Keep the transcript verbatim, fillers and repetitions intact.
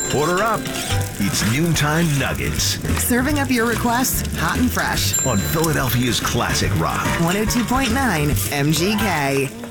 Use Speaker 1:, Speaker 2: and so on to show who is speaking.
Speaker 1: Order up. It's Noontime Nuggets
Speaker 2: Serving up your requests hot and fresh.
Speaker 1: on Philadelphia's Classic Rock.
Speaker 2: one oh two point nine M G K.